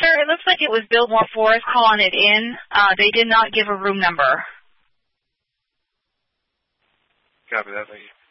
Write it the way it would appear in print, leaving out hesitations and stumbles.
Sir, it looks like it was Biltmore Forest calling it in. They did not give a room number. Copy that, thank you.